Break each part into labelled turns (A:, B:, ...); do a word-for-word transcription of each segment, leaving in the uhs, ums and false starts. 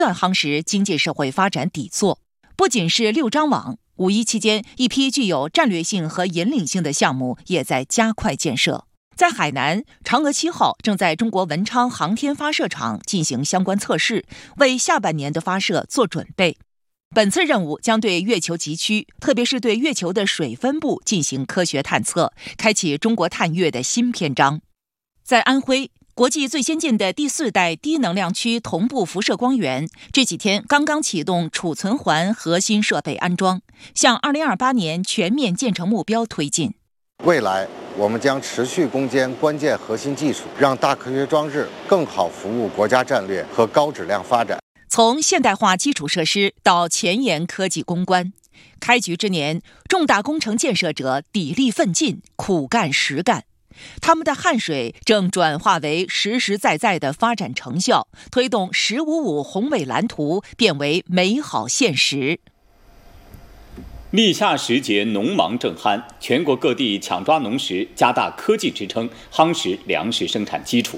A: 断夯实经济社会发展底座。不仅是六张网，五一期间，一批具有战略性和引领性的项目也在加快建设。在海南，嫦娥七号正在中国文昌航天发射场进行相关测试，为下半年的发射做准备。本次任务将对月球极区，特别是对月球的水分布进行科学探测，开启中国探月的新篇章。在安徽，国际最先进的第四代低能量区同步辐射光源这几天刚刚启动储存环核心设备安装，向二零二八年全面建成目标推进。
B: 未来我们将持续攻坚关键核心技术，让大科学装置更好服务国家战略和高质量发展。
A: 从现代化基础设施到前沿科技攻关，开局之年，重大工程建设者砥砺奋进，苦干实干。他们的汗水正转化为实实在在的发展成效，推动“十五五”宏伟蓝图变为美好现实。
C: 立夏时节，农忙正酣，全国各地抢抓农时，加大科技支撑，夯实粮食生产基础。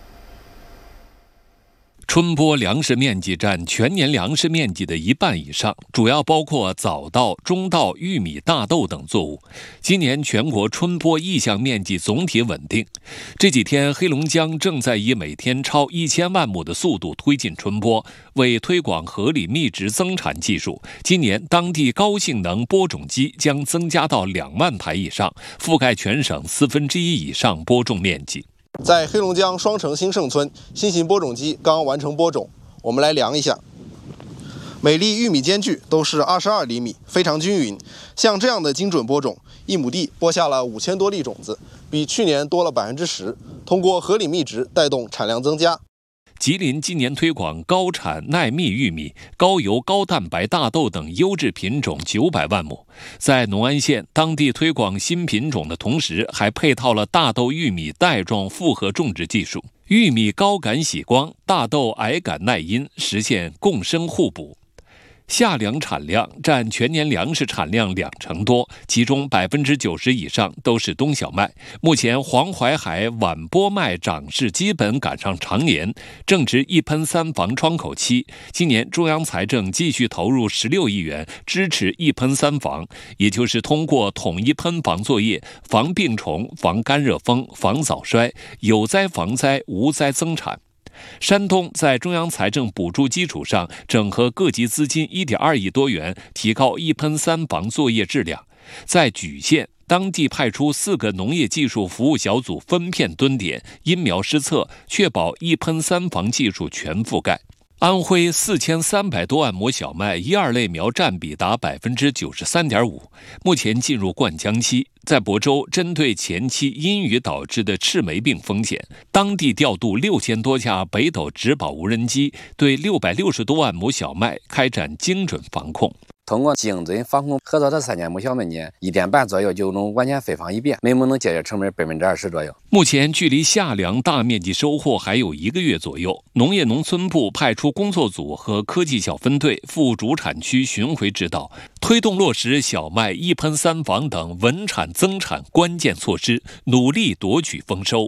D: 春播粮食面积占全年粮食面积的一半以上，主要包括早稻、中稻、玉米、大豆等作物。今年全国春播意向面积总体稳定。这几天，黑龙江正在以每天超一千万亩的速度推进春播。为推广合理密植增产技术，今年当地高性能播种机将增加到两万台以上，覆盖全省四分之一以上播种面积。
E: 在黑龙江双城兴盛村，新型播种机刚完成播种，我们来量一下。每粒玉米间距都是二十二厘米，非常均匀。像这样的精准播种，一亩地播下了五千多粒种子，比去年多了百分之十。通过合理密植带动产量增加。
D: 吉林今年推广高产耐密玉米、高油高蛋白大豆等优质品种九百万亩。在农安县，当地推广新品种的同时，还配套了大豆玉米带状复合种植技术，玉米高感喜光，大豆矮感耐阴，实现共生互补。夏粮产量占全年粮食产量两成多，其中百分之九十以上都是冬小麦。目前黄淮海晚播麦长势基本赶上常年，正值一喷三防窗口期。今年中央财政继续投入十六亿元支持一喷三防，也就是通过统一喷防作业，防病虫、防干热风、防早衰，有灾防灾，无灾增产。山东在中央财政补助基础上，整合各级资金一点二亿多元，提高一喷三防作业质量。在莒县，当地派出四个农业技术服务小组分片蹲点，因苗施测，确保一喷三防技术全覆盖。安徽四千三百多万亩小麦一二类苗占比达百分之九十三点五，目前进入灌浆期。在亳州，针对前期阴雨导致的赤霉病风险，当地调度六千多架北斗植保无人机，对六百六十多万亩小麦开展精准防控。
F: 通过精准防控，合作这三千亩小麦呢，一点半左右就能完全飞防一遍，每亩能节约成本百分之二十左右。
D: 目前距离夏粮大面积收获还有一个月左右，农业农村部派出工作组和科技小分队赴主产区巡回指导，推动落实小麦一喷三防等稳产增产关键措施，努力夺取丰收。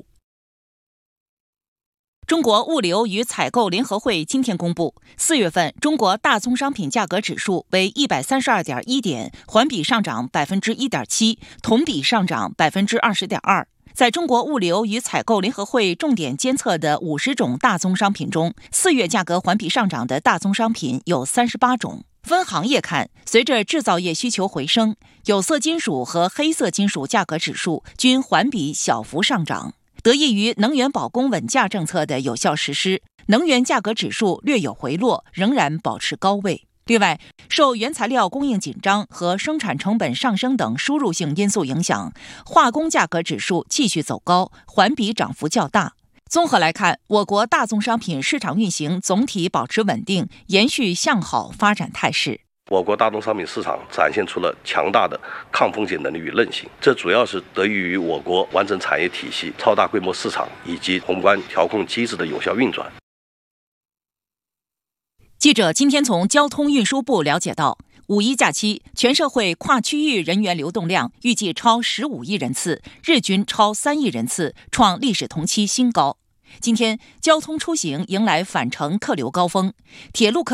A: 中国物流与采购联合会今天公布，四月份中国大宗商品价格指数为一百三十二点一点，环比上涨百分之一点七，同比上涨百分之二十点二。在中国物流与采购联合会重点监测的五十种大宗商品中，四月价格环比上涨的大宗商品有三十八种。分行业看，随着制造业需求回升，有色金属和黑色金属价格指数均环比小幅上涨。得益于能源保供稳价政策的有效实施，能源价格指数略有回落，仍然保持高位。另外，受原材料供应紧张和生产成本上升等输入性因素影响，化工价格指数继续走高，环比涨幅较大。综合来看，我国大宗商品市场运行总体保持稳定，延续向好发展态势。
G: 我国大宗商品市场展现出了强大的抗风险能力与韧性，这主要是得益于我国完整产业体系、超大规模市场以及宏观调控机制的有效运转。
A: 记者今天从交通运输部了解到，五一假期全社会跨区域人员流动量预计超十五亿人次，日均超三亿人次，创历史同期新高。今天交通出行迎来返程客流高峰，铁路客